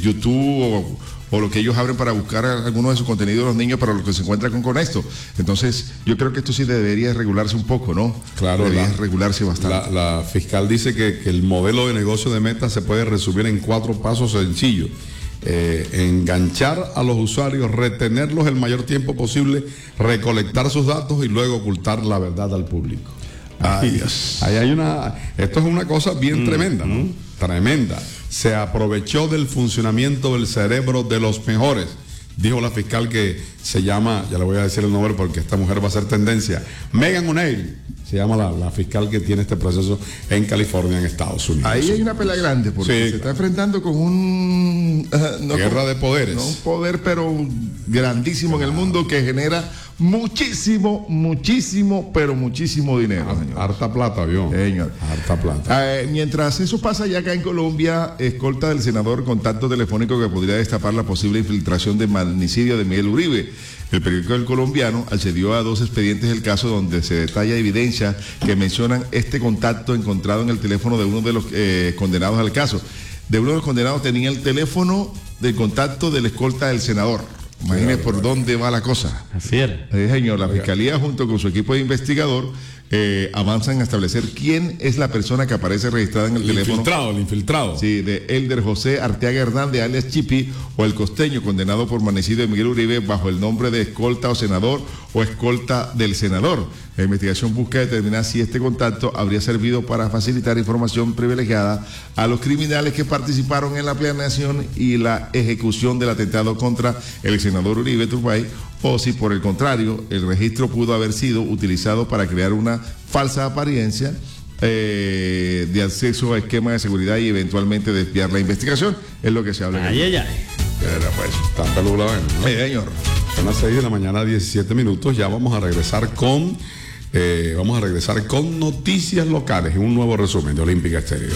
YouTube o lo que ellos abren para buscar algunos de sus contenidos de los niños, para lo que se encuentran con esto. Entonces, yo creo que esto sí debería regularse un poco, ¿no? Claro, debería regularse bastante. La fiscal dice que el modelo de negocio de Meta se puede resumir en 4 pasos sencillos. Enganchar a los usuarios, retenerlos el mayor tiempo posible, recolectar sus datos y luego ocultar la verdad al público. Esto es una cosa bien tremenda, ¿no? Tremenda. Se aprovechó del funcionamiento del cerebro de los mejores. Dijo la fiscal que se llama, ya le voy a decir el nombre porque esta mujer va a ser tendencia, Megan O'Neill, se llama la fiscal que tiene este proceso en California, en Estados Unidos. Ahí hay una pelea grande porque se está enfrentando con un... guerra de poderes. No un poder, pero grandísimo en el mundo que genera muchísimo dinero. Harta plata, ¿vio? Señor. Harta plata. Mientras eso pasa ya acá en Colombia, escolta del senador contacto telefónico que podría destapar la posible infiltración de magnicidio de Miguel Uribe. El periódico El Colombiano accedió a 2 expedientes del caso donde se detalla evidencia que mencionan este contacto encontrado en el teléfono de uno de los condenados al caso. De uno de los condenados tenía el teléfono de contacto del escolta del senador. Imagínese por dónde va la cosa. Así era. Señor, la Fiscalía junto con su equipo de investigador avanzan a establecer quién es la persona que aparece registrada en el teléfono. El infiltrado. Sí, de Elder José Arteaga Hernández, alias Chipi, o el costeño condenado por magnicidio de Miguel Uribe bajo el nombre de escolta o senador o escolta del senador. La investigación busca determinar si este contacto habría servido para facilitar información privilegiada a los criminales que participaron en la planeación y la ejecución del atentado contra el senador Uribe Turbay, o si por el contrario el registro pudo haber sido utilizado para crear una falsa apariencia de acceso a esquemas de seguridad y eventualmente desviar la investigación. Es lo que se habla. Ay. Pues, está peludo, ¿no? Señor. Son las 6 de la mañana, 17 minutos. Ya vamos a regresar con noticias locales en un nuevo resumen de Olímpica Estéreo.